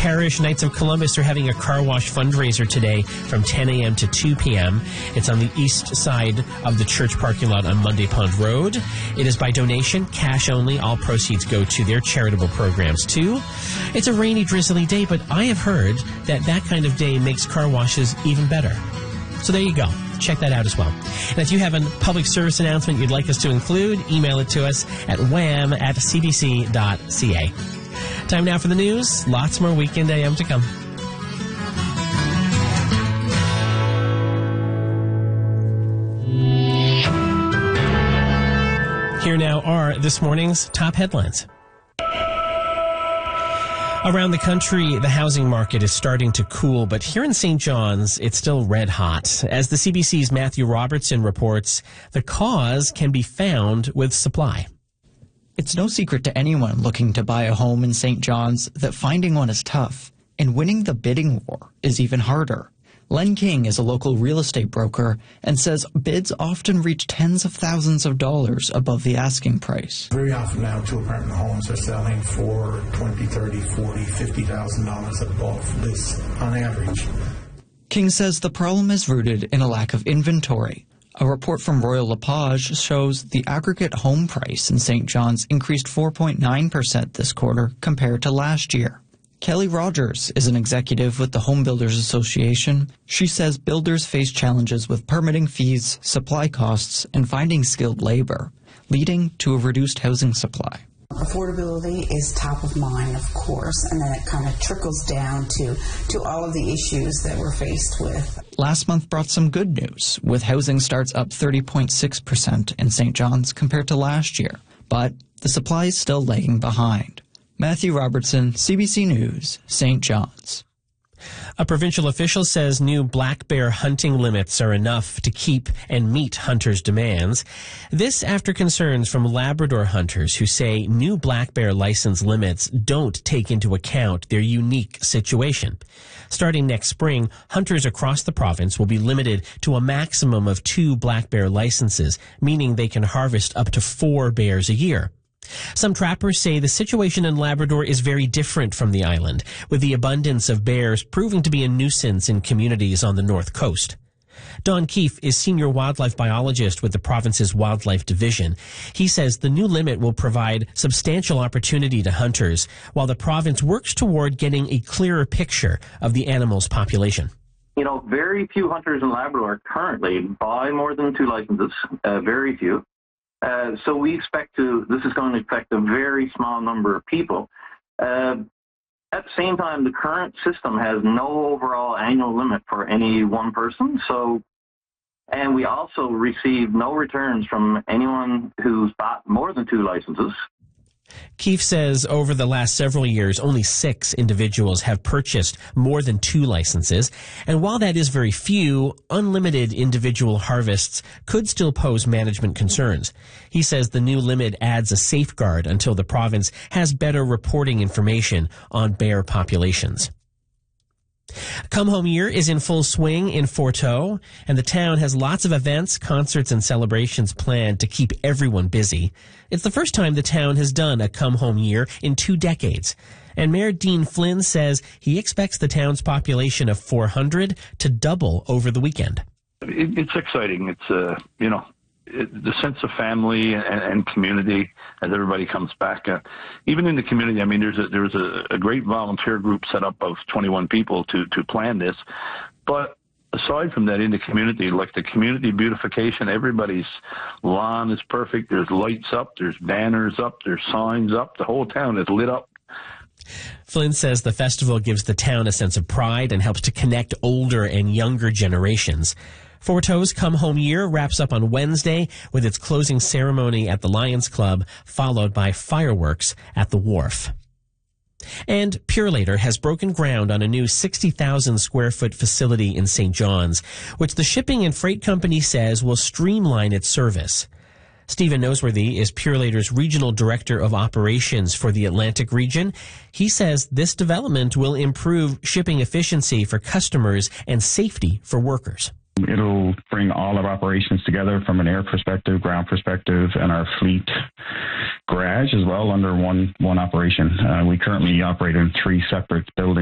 Parish Knights of Columbus are having a car wash fundraiser today from 10 a.m. to 2 p.m. It's on the east side of the church parking lot on Monday Pond Road. It is by donation, cash only. All proceeds go to their charitable programs, too. It's a rainy, drizzly day, but I have heard that kind of day makes car washes even better. So there you go. Check that out as well. And if you have a public service announcement you'd like us to include, email it to us at wham@cbc.ca. Time now for the news. Lots more Weekend AM to come. Here now are this morning's top headlines. Around the country, the housing market is starting to cool, but here in St. John's, it's still red hot. As the CBC's Matthew Robertson reports, the cause can be found with supply. It's no secret to anyone looking to buy a home in St. John's that finding one is tough, and winning the bidding war is even harder. Len King is a local real estate broker and says bids often reach tens of thousands of dollars above the asking price. Very often now, two-apartment homes are selling for $20,000, $30,000, $40,000, $50,000 above this on average. King says the problem is rooted in a lack of inventory. A report from Royal LePage shows the aggregate home price in St. John's increased 4.9% this quarter compared to last year. Kelly Rogers is an executive with the Home Builders Association. She says builders face challenges with permitting fees, supply costs, and finding skilled labor, leading to a reduced housing supply. Affordability is top of mind, of course, and then it kind of trickles down to all of the issues that we're faced with. Last month brought some good news, with housing starts up 30.6% in St. John's compared to last year. But the supply is still lagging behind. Matthew Robertson, CBC News, St. John's. A provincial official says new black bear hunting limits are enough to keep and meet hunters' demands. This after concerns from Labrador hunters who say new black bear license limits don't take into account their unique situation. Starting next spring, hunters across the province will be limited to a maximum of 2 black bear licenses, meaning they can harvest up to 4 bears a year. Some trappers say the situation in Labrador is very different from the island, with the abundance of bears proving to be a nuisance in communities on the north coast. Don Keefe is senior wildlife biologist with the province's wildlife division. He says the new limit will provide substantial opportunity to hunters, while the province works toward getting a clearer picture of the animal's population. You know, very few hunters in Labrador currently buy more than 2 licenses, very few. So we expect this is going to affect a very small number of people. At the same time, the current system has no overall annual limit for any one person. And we also receive no returns from anyone who's bought more than 2 licenses. Keefe says over the last several years, only 6 individuals have purchased more than 2 licenses. And while that is very few, unlimited individual harvests could still pose management concerns. He says the new limit adds a safeguard until the province has better reporting information on bear populations. Come Home Year is in full swing in Forteau, and the town has lots of events, concerts, and celebrations planned to keep everyone busy. It's the first time the town has done a Come Home Year in 2 decades. And Mayor Dean Flynn says he expects the town's population of 400 to double over the weekend. It's exciting. It's, the sense of family and community as everybody comes back. Even in the community, I mean, there's a great volunteer group set up of 21 people to plan this. But aside from that, in the community, like the community beautification, everybody's lawn is perfect. There's lights up, there's banners up, there's signs up. The whole town is lit up. Flynn says the festival gives the town a sense of pride and helps to connect older and younger generations. Forteau's Come Home Year wraps up on Wednesday with its closing ceremony at the Lions Club, followed by fireworks at the Wharf. And Purolator has broken ground on a new 60,000 square foot facility in St. John's, which the shipping and freight company says will streamline its service. Stephen Noseworthy is Purolator's Regional Director of Operations for the Atlantic region. He says this development will improve shipping efficiency for customers and safety for workers. It'll bring all our operations together from an air perspective, ground perspective, and our fleet garage as well under one operation. We currently operate in 3 separate buildings.